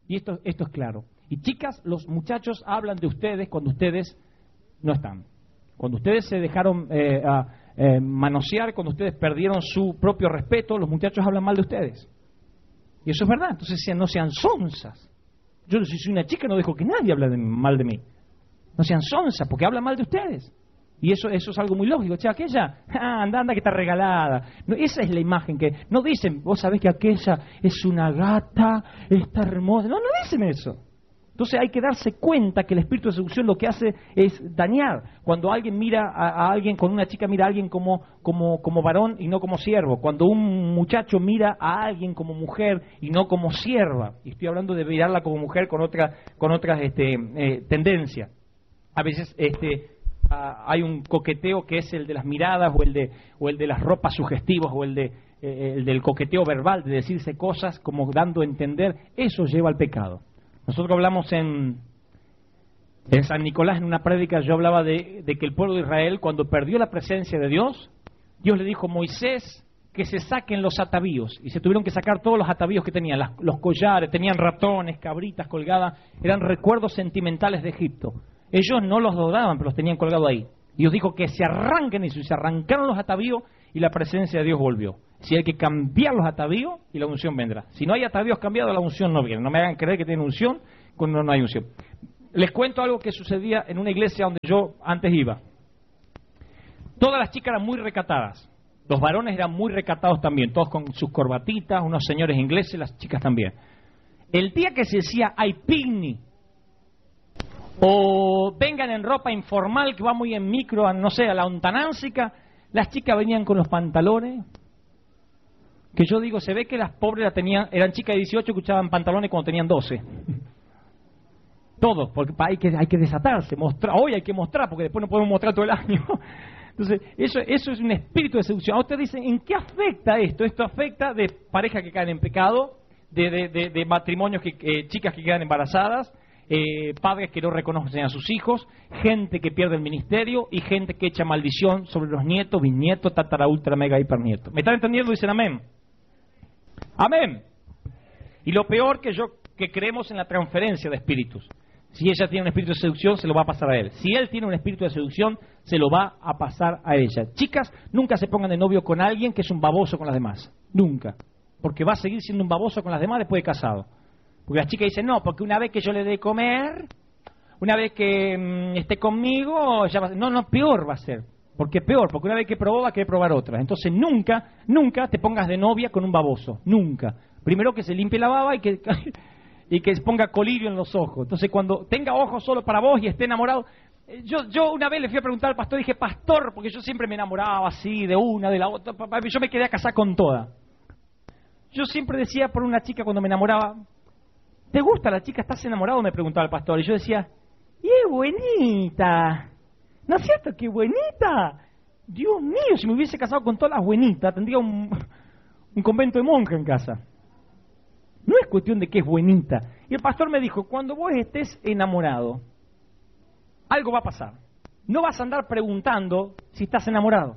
Y esto es claro. Y chicas, los muchachos hablan de ustedes cuando ustedes no están. Cuando ustedes se dejaron manosear, cuando ustedes perdieron su propio respeto, los muchachos hablan mal de ustedes. Y eso es verdad. Entonces no sean sonzas. Yo, si soy una chica, no dejo que nadie hable mal de mí. No sean sonzas, porque hablan mal de ustedes. Y eso es algo muy lógico. Che, aquella, anda que está regalada. No, esa es la imagen que... No dicen, vos sabés que aquella es una gata, está hermosa. No dicen eso. Entonces hay que darse cuenta que el espíritu de seducción lo que hace es dañar. Cuando alguien mira a alguien, cuando una chica mira a alguien como varón y no como siervo. Cuando un muchacho mira a alguien como mujer y no como sierva. Y estoy hablando de mirarla como mujer con otras tendencias. A veces hay un coqueteo que es el de las miradas o el de las ropas sugestivas o el del coqueteo verbal, de decirse cosas como dando a entender. Eso lleva al pecado. Nosotros hablamos en San Nicolás, en una prédica, yo hablaba de que el pueblo de Israel, cuando perdió la presencia de Dios, Dios le dijo a Moisés que se saquen los atavíos. Y se tuvieron que sacar todos los atavíos que tenían, los collares, tenían ratones, cabritas colgadas, eran recuerdos sentimentales de Egipto. Ellos no los dodaban, pero los tenían colgados ahí. Dios dijo que se arranquen eso, y se arrancaron los atavíos y la presencia de Dios volvió. Si hay que cambiar los atavíos y la unción vendrá. Si no hay atavíos cambiados, la unción no viene. No me hagan creer que tienen unción cuando no hay unción. Les cuento algo que sucedía en una iglesia donde yo antes iba. Todas las chicas eran muy recatadas. Los varones eran muy recatados también, todos con sus corbatitas, unos señores ingleses, las chicas también. El día que se decía hay picnic, o vengan en ropa informal que va muy en micro, no sé, a la lontanansica, las chicas venían con los pantalones, que yo digo, se ve que las pobres eran chicas de 18 que usaban pantalones cuando tenían 12. Todos, porque hay que desatarse, mostrar, hoy hay que mostrar, porque después no podemos mostrar todo el año. Entonces, eso es un espíritu de seducción. Ahora ustedes dicen, ¿en qué afecta esto? Esto afecta de parejas que caen en pecado, de matrimonios, chicas que quedan embarazadas, padres que no reconocen a sus hijos, gente que pierde el ministerio y gente que echa maldición sobre los nietos, bisnietos, tatara, ultra, mega, hipernietos. ¿Me están entendiendo? Dicen amén. Amén. Y lo peor que creemos en la transferencia de espíritus. Si ella tiene un espíritu de seducción, se lo va a pasar a él. Si él tiene un espíritu de seducción, se lo va a pasar a ella. Chicas, nunca se pongan de novio con alguien que es un baboso con las demás. Nunca. Porque va a seguir siendo un baboso con las demás después de casado. Porque las chicas dicen, no, porque una vez que yo le dé comer, una vez que esté conmigo, ya va a ser. No, peor va a ser. Porque peor, porque una vez que probó va a querer probar otra. Entonces nunca te pongas de novia con un baboso. Nunca. Primero que se limpie la baba y que ponga colirio en los ojos. Entonces cuando tenga ojos solo para vos y esté enamorado... Yo una vez le fui a preguntar al pastor, dije, pastor, porque yo siempre me enamoraba así, de una, de la otra, yo me quedé a casar con toda. Yo siempre decía por una chica cuando me enamoraba, ¿te gusta la chica? ¿Estás enamorado? Me preguntaba el pastor. Y yo decía, ¡y es buenita! ¿No es cierto? ¡Qué buenita! Dios mío, si me hubiese casado con todas las buenitas, tendría un convento de monjas en casa. No es cuestión de que es buenita. Y el pastor me dijo, cuando vos estés enamorado, algo va a pasar. No vas a andar preguntando si estás enamorado.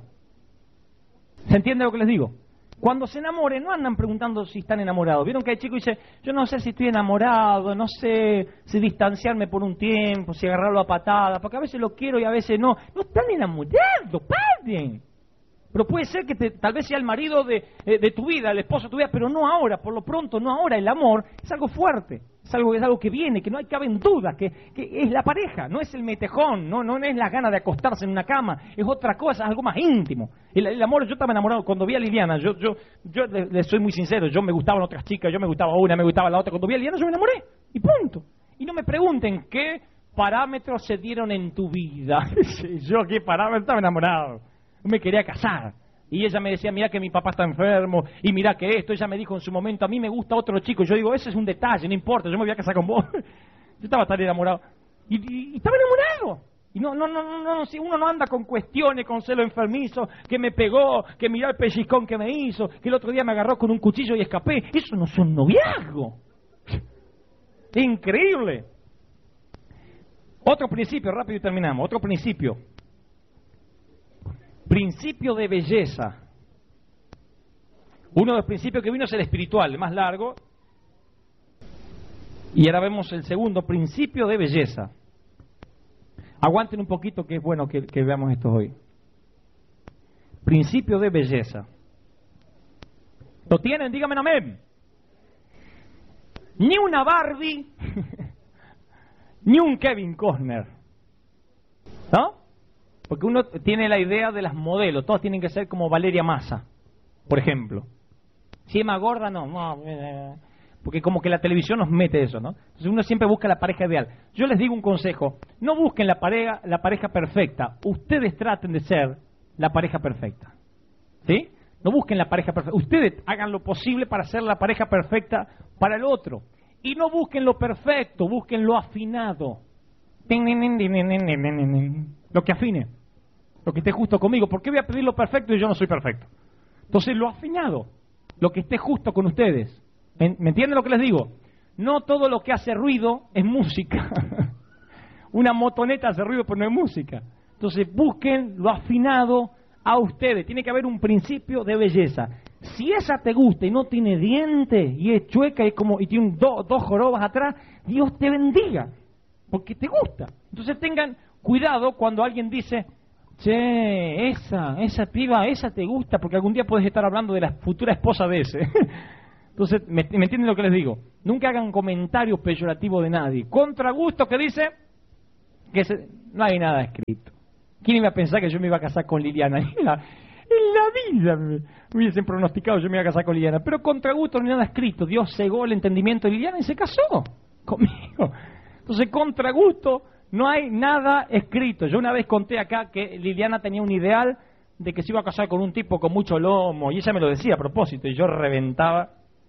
¿Se entiende lo que les digo? Cuando se enamoren, no andan preguntando si están enamorados. Vieron que hay chicos que dicen, yo no sé si estoy enamorado, no sé si distanciarme por un tiempo, si agarrarlo a patada, porque a veces lo quiero y a veces no. No están enamorados, paren. Pero puede ser que tal vez sea el marido de tu vida, el esposo de tu vida, pero no ahora, por lo pronto, no ahora. El amor es algo fuerte, es algo que viene, que no hay cabe en duda, que es la pareja, no es el metejón, no es la gana de acostarse en una cama, es otra cosa, es algo más íntimo. El amor, yo estaba enamorado cuando vi a Liliana, yo le soy muy sincero, yo me gustaban otras chicas, yo me gustaba una, me gustaba la otra, cuando vi a Liliana yo me enamoré, y punto. Y no me pregunten qué parámetros se dieron en tu vida. Yo qué parámetros, estaba enamorado. Me quería casar. Y ella me decía, mira que mi papá está enfermo, y mira que esto. Ella me dijo en su momento, a mí me gusta otro chico. Yo digo, ese es un detalle, no importa, yo me voy a casar con vos. Yo estaba tan enamorado. Y estaba enamorado. Y no, si uno no anda con cuestiones, con celo enfermizo, que me pegó, que mirá el pellizcón que me hizo, que el otro día me agarró con un cuchillo y escapé. Eso no son noviazgo. Es increíble. Otro principio, rápido y terminamos. Otro principio. Principio de belleza. Uno de los principios que vino es el espiritual, el más largo. Y ahora vemos el segundo, principio de belleza. Aguanten un poquito, que es bueno que veamos esto hoy. Principio de belleza. ¿Lo tienen? Díganme amén. Ni una Barbie, ni un Kevin Costner. ¿No? Porque uno tiene la idea de las modelos. Todas tienen que ser como Valeria Massa, por ejemplo. Si es más gorda, no. Porque como que la televisión nos mete eso, ¿no? Entonces uno siempre busca la pareja ideal. Yo les digo un consejo. No busquen la pareja perfecta. Ustedes traten de ser la pareja perfecta. ¿Sí? No busquen la pareja perfecta. Ustedes hagan lo posible para ser la pareja perfecta para el otro. Y no busquen lo perfecto, busquen lo afinado. Lo que afine. Lo que esté justo conmigo. ¿Por qué voy a pedir lo perfecto y yo no soy perfecto? Entonces lo afinado. Lo que esté justo con ustedes. ¿Me entienden lo que les digo? No todo lo que hace ruido es música. Una motoneta hace ruido, pero no es música. Entonces busquen lo afinado a ustedes. Tiene que haber un principio de belleza. Si esa te gusta y no tiene dientes y es chueca y tiene dos jorobas atrás, Dios te bendiga, porque te gusta. Entonces tengan cuidado cuando alguien dice, che, esa piba, esa te gusta, porque algún día puedes estar hablando de la futura esposa de ese. Entonces, ¿me entienden lo que les digo? Nunca hagan comentarios peyorativos de nadie. Contra gusto, que dice que no hay nada escrito. ¿Quién iba a pensar que yo me iba a casar con Liliana? En la vida me hubiesen pronosticado yo me iba a casar con Liliana. Pero contra gusto no hay nada escrito. Dios cegó el entendimiento de Liliana y se casó conmigo. Entonces, contra gusto no hay nada escrito. Yo una vez conté acá que Liliana tenía un ideal de que se iba a casar con un tipo con mucho lomo. Y ella me lo decía a propósito y yo reventaba.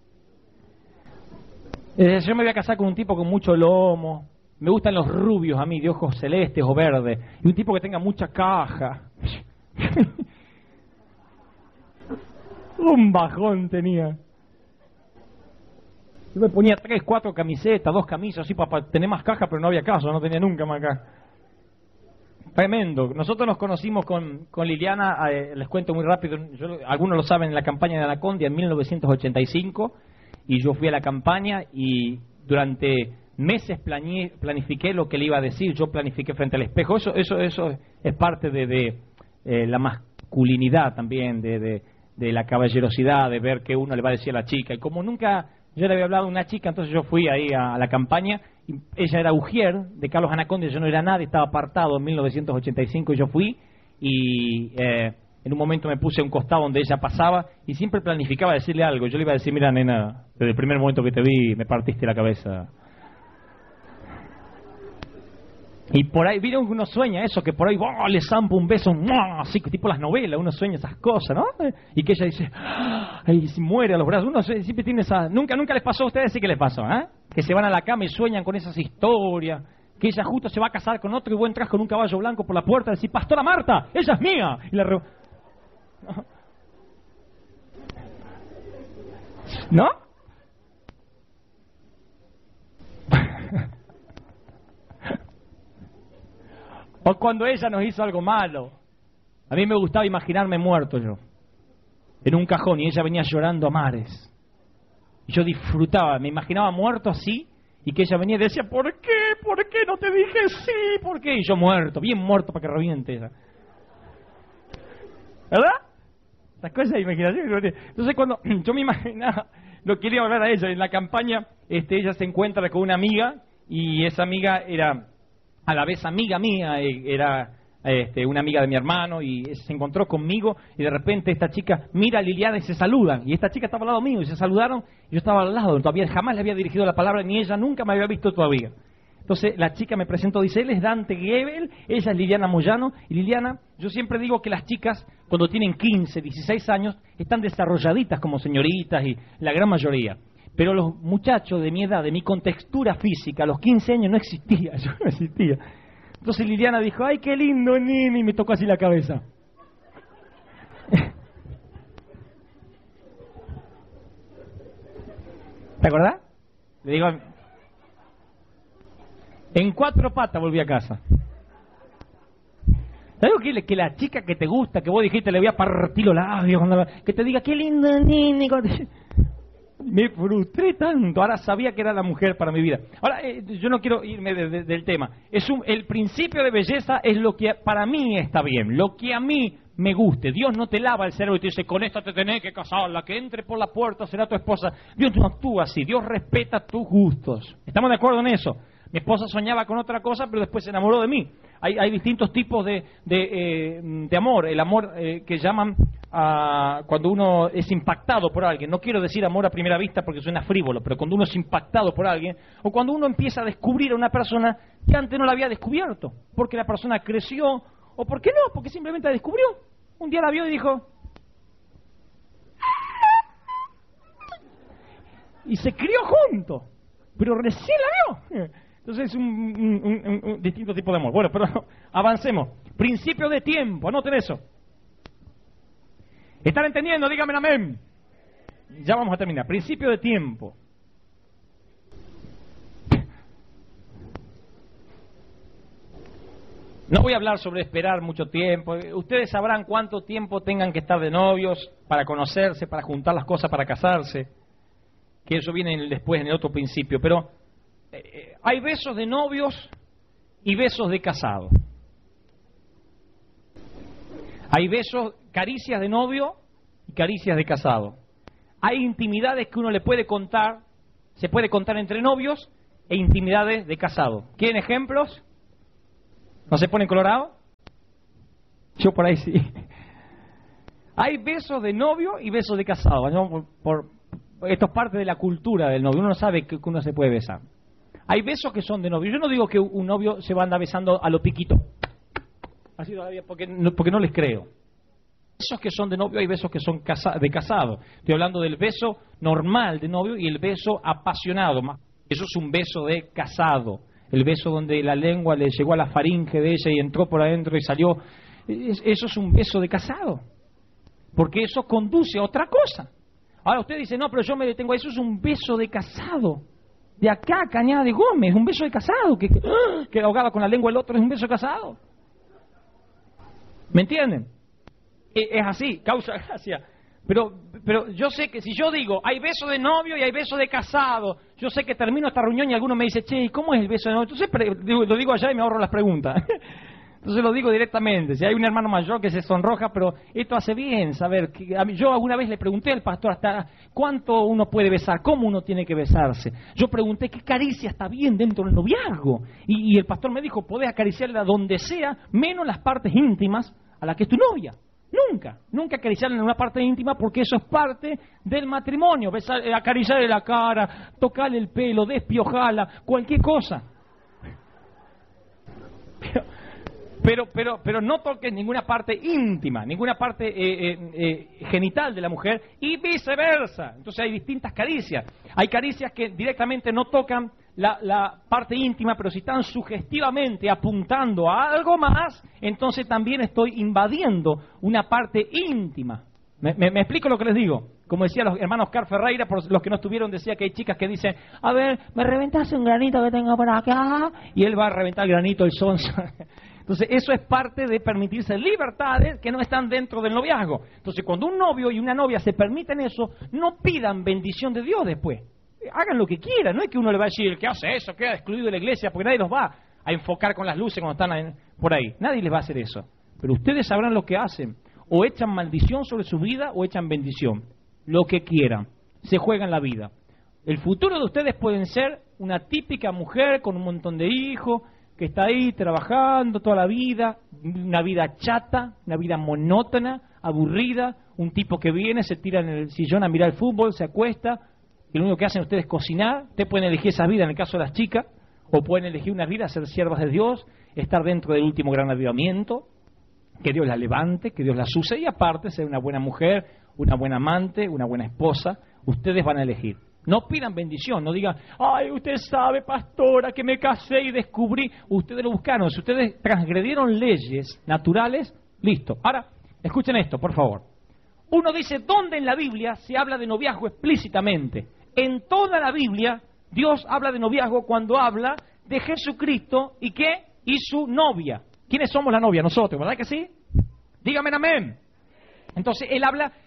Yo me voy a casar con un tipo con mucho lomo. Me gustan los rubios a mí, de ojos celestes o verdes. Y un tipo que tenga mucha caja. Un bajón tenía. Yo me ponía 3, 4 camisetas, 2 camisas, así para tener más caja, pero no había caso, no tenía nunca más caja. Tremendo. Nosotros nos conocimos con Liliana, les cuento muy rápido, algunos lo saben, en la campaña de Anacondia en 1985, y yo fui a la campaña y durante meses planifiqué lo que le iba a decir, yo planifiqué frente al espejo. Eso es parte de la masculinidad también, de la caballerosidad, de ver qué uno le va a decir a la chica. Y como nunca yo le había hablado a una chica, entonces yo fui ahí a la campaña, y ella era Ujier, de Carlos Anacondia, yo no era nadie, estaba apartado en 1985 y yo fui, y en un momento me puse a un costado donde ella pasaba, y siempre planificaba decirle algo. Yo le iba a decir, mira nena, desde el primer momento que te vi, me partiste la cabeza. Y por ahí, vieron que uno sueña eso, que por ahí le zampa un beso, así tipo las novelas, uno sueña esas cosas, ¿no? Y que ella dice, y se muere a los brazos. Uno siempre tiene esa... Nunca les pasó a ustedes, sí que les pasó, ¿eh? Que se van a la cama y sueñan con esas historias, que ella justo se va a casar con otro y vos entras con un caballo blanco por la puerta y decís, Pastora Marta, ella es mía. Y la ¿no? O cuando ella nos hizo algo malo. A mí me gustaba imaginarme muerto yo, en un cajón, y ella venía llorando a mares. Y yo disfrutaba, me imaginaba muerto así, y que ella venía y decía, ¿por qué? ¿Por qué no te dije sí? ¿Por qué? Y yo muerto, bien muerto para que reviente ella. ¿Verdad? Esas cosas de imaginación. Entonces cuando yo me imaginaba, lo quería hablar a ella, en la campaña, ella se encuentra con una amiga, y esa amiga era a la vez amiga mía, era una amiga de mi hermano, y se encontró conmigo, y de repente esta chica mira a Liliana y se saludan, y esta chica estaba al lado mío, y se saludaron, y yo estaba al lado, todavía jamás le había dirigido la palabra, ni ella nunca me había visto todavía. Entonces la chica me presentó, dice, él es Dante Gebel, ella es Liliana Moyano, y Liliana, yo siempre digo que las chicas, cuando tienen 15, 16 años, están desarrolladitas como señoritas, y la gran mayoría. Pero los muchachos de mi edad, de mi contextura física, a los 15 años no existía, yo no existía. Entonces Liliana dijo, ¡ay, qué lindo, nene! Y me tocó así la cabeza. ¿Te acordás? Le digo, en 4 patas volví a casa. ¿Sabes que la chica que te gusta, que vos dijiste le voy a partir los labios, que te diga, qué lindo, nene? Me frustré tanto, ahora sabía que era la mujer para mi vida. Ahora, yo no quiero irme del tema. El principio de belleza es lo que para mí está bien, lo que a mí me guste. Dios no te lava el cerebro y te dice, con esta te tenés que casar, la que entre por la puerta será tu esposa. Dios no actúa así, Dios respeta tus gustos. ¿Estamos de acuerdo en eso? Mi esposa soñaba con otra cosa, pero después se enamoró de mí. Hay distintos tipos de amor. El amor que llaman cuando uno es impactado por alguien. No quiero decir amor a primera vista porque suena frívolo, pero cuando uno es impactado por alguien, o cuando uno empieza a descubrir a una persona que antes no la había descubierto, porque la persona creció, o porque no, porque simplemente la descubrió. Un día la vio y dijo... Y se crió juntos, pero recién la vio. Entonces es un distinto tipo de amor. Bueno, pero avancemos. Principio de tiempo, anoten eso. ¿Están entendiendo? Díganme amén. Ya vamos a terminar. Principio de tiempo. No voy a hablar sobre esperar mucho tiempo. Ustedes sabrán cuánto tiempo tengan que estar de novios para conocerse, para juntar las cosas, para casarse. Que eso viene después en el otro principio. Pero hay besos de novios y besos de casado. Hay besos, caricias de novio y caricias de casado. Hay intimidades que uno le puede contar, se puede contar entre novios, e intimidades de casado. ¿Quieren ejemplos? ¿No se ponen colorado? Yo por ahí sí. Hay besos de novio y besos de casado, ¿no? Esto es parte de la cultura del novio. Uno no sabe que uno se puede besar. Hay besos que son de novio. Yo no digo que un novio se va a andar besando a lo piquito. Así todavía, porque no les creo. Besos que son de novio, hay besos que son de casado. Estoy hablando del beso normal de novio y el beso apasionado. Eso es un beso de casado. El beso donde la lengua le llegó a la faringe de ella y entró por adentro y salió. Eso es un beso de casado. Porque eso conduce a otra cosa. Ahora usted dice, no, pero yo me detengo. Eso es un beso de casado. De acá, Cañada de Gómez, un beso de casado. Que ahogada con la lengua el otro es un beso de casado. ¿Me entienden? Es así, causa gracia. Pero yo sé que si yo digo, hay beso de novio y hay beso de casado, yo sé que termino esta reunión y alguno me dice, che, ¿cómo es el beso de novio? Entonces lo digo allá y me ahorro las preguntas. Entonces lo digo directamente. Si hay un hermano mayor que se sonroja, pero esto hace bien saber. Yo alguna vez le pregunté al pastor hasta cuánto uno puede besar, cómo uno tiene que besarse. Yo pregunté qué caricia está bien dentro del noviazgo. Y el pastor me dijo, podés acariciarla donde sea, menos las partes íntimas a la que es tu novia. Nunca acariciarla en una parte íntima porque eso es parte del matrimonio. Acariciarle la cara, tocarle el pelo, despiojarla, cualquier cosa. Pero no toques ninguna parte íntima, ninguna parte genital de la mujer y viceversa. Entonces hay distintas caricias. Hay caricias que directamente no tocan la parte íntima, pero si están sugestivamente apuntando a algo más, entonces también estoy invadiendo una parte íntima. ¿Me explico lo que les digo? Como decía los hermanos Oscar Ferreira, por los que no estuvieron, decía que hay chicas que dicen, a ver, ¿me reventás un granito que tengo por acá? Y él va a reventar el granito, el sonso. Entonces eso es parte de permitirse libertades que no están dentro del noviazgo. Entonces cuando un novio y una novia se permiten eso, no pidan bendición de Dios después. Hagan lo que quieran, no es que uno le va a decir, el que hace eso queda excluido de la iglesia, porque nadie los va a enfocar con las luces cuando están por ahí. Nadie les va a hacer eso. Pero ustedes sabrán lo que hacen. O echan maldición sobre su vida o echan bendición. Lo que quieran. Se juegan la vida. El futuro de ustedes pueden ser una típica mujer con un montón de hijos, que está ahí trabajando toda la vida, una vida chata, una vida monótona, aburrida, un tipo que viene, se tira en el sillón a mirar el fútbol, se acuesta, y lo único que hacen ustedes es cocinar. Ustedes pueden elegir esa vida en el caso de las chicas, o pueden elegir una vida, ser siervas de Dios, estar dentro del último gran avivamiento, que Dios la levante, que Dios las use, y aparte ser una buena mujer, una buena amante, una buena esposa. Ustedes van a elegir. No pidan bendición, no digan, ay, usted sabe, pastora, que me casé y descubrí. Ustedes lo buscaron. Si ustedes transgredieron leyes naturales, listo. Ahora, escuchen esto, por favor. Uno dice, ¿dónde en la Biblia se habla de noviazgo explícitamente? En toda la Biblia, Dios habla de noviazgo cuando habla de Jesucristo y ¿qué? Y su novia. ¿Quiénes somos la novia? Nosotros, ¿verdad que sí? Dígame amén. Entonces, Él habla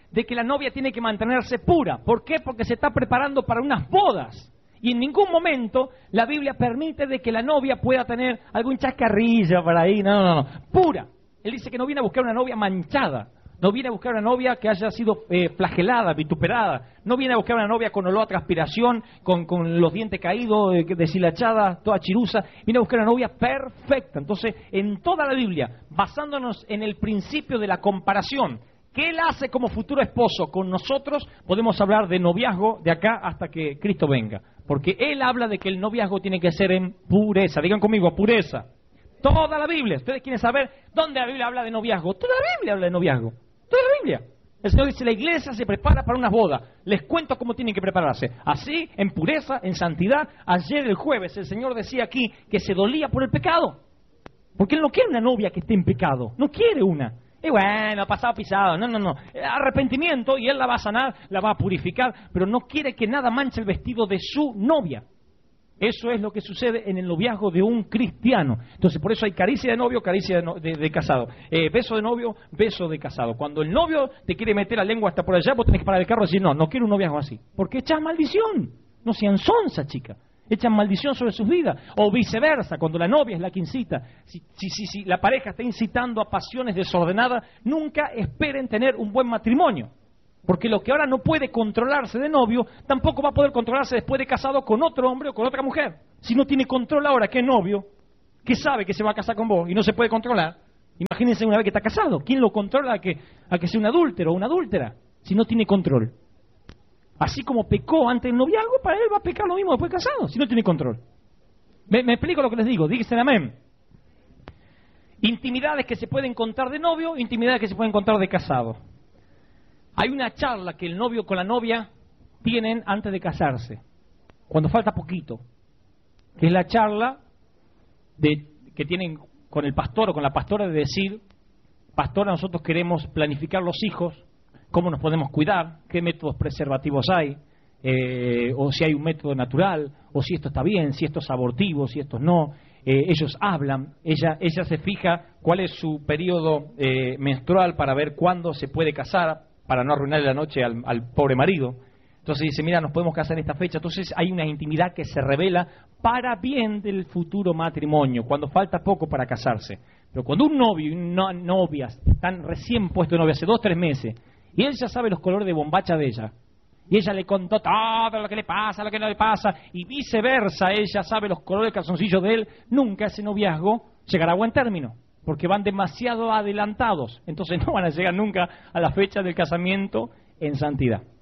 de que la novia tiene que mantenerse pura. ¿Por qué? Porque se está preparando para unas bodas. Y en ningún momento la Biblia permite de que la novia pueda tener algún chascarrillo por ahí. No. Pura. Él dice que no viene a buscar una novia manchada. No viene a buscar una novia que haya sido flagelada, vituperada. No viene a buscar una novia con olor a transpiración, con los dientes caídos, deshilachada, toda chirusa. Viene a buscar una novia perfecta. Entonces, en toda la Biblia, basándonos en el principio de la comparación, ¿qué él hace como futuro esposo con nosotros? Podemos hablar de noviazgo de acá hasta que Cristo venga. Porque él habla de que el noviazgo tiene que ser en pureza. Digan conmigo, pureza. Toda la Biblia. ¿Ustedes quieren saber dónde la Biblia habla de noviazgo? Toda la Biblia habla de noviazgo. Toda la Biblia. El Señor dice, la iglesia se prepara para unas bodas. Les cuento cómo tienen que prepararse. Así, en pureza, en santidad. Ayer, el jueves, el Señor decía aquí que se dolía por el pecado. Porque Él no quiere una novia que esté en pecado. No quiere una. Y bueno, pasado pisado. No. Arrepentimiento y Él la va a sanar, la va a purificar. Pero no quiere que nada manche el vestido de su novia. Eso es lo que sucede en el noviazgo de un cristiano. Entonces, por eso hay caricia de novio, caricia de casado. Beso de novio, beso de casado. Cuando el novio te quiere meter la lengua hasta por allá, vos tenés que parar el carro y decir, no quiero un noviazgo así. Porque echas maldición. No sean sonsa, chica. Echan maldición sobre sus vidas. O viceversa, cuando la novia es la que incita. Si la pareja está incitando a pasiones desordenadas, nunca esperen tener un buen matrimonio. Porque lo que ahora no puede controlarse de novio, tampoco va a poder controlarse después de casado con otro hombre o con otra mujer. Si no tiene control ahora que es novio, que sabe que se va a casar con vos y no se puede controlar, imagínense una vez que está casado. ¿Quién lo controla a que sea un adúltero o una adúltera? Si no tiene control. Así como pecó antes del noviazgo, para él va a pecar lo mismo después de casado, si no tiene control. ¿Me explico lo que les digo? Díganse amén. Intimidades que se pueden contar de novio, intimidades que se pueden contar de casado. Hay una charla que el novio con la novia tienen antes de casarse, cuando falta poquito, que es la charla que tienen con el pastor o con la pastora de decir, pastora, nosotros queremos planificar los hijos, cómo nos podemos cuidar, qué métodos preservativos hay, o si hay un método natural, o si esto está bien, si esto es abortivo, si esto no. Ellos hablan, ella se fija cuál es su periodo menstrual para ver cuándo se puede casar, para no arruinarle la noche al pobre marido. Entonces dice, mira, nos podemos casar en esta fecha. Entonces hay una intimidad que se revela para bien del futuro matrimonio, cuando falta poco para casarse. Pero cuando un novio y una novia están recién puestos de novia, hace 2 o 3 meses, y él ya sabe los colores de bombacha de ella, y ella le contó todo lo que le pasa, lo que no le pasa, y viceversa, ella sabe los colores de calzoncillos de él, nunca ese noviazgo llegará a buen término. Porque van demasiado adelantados, entonces no van a llegar nunca a la fecha del casamiento en santidad.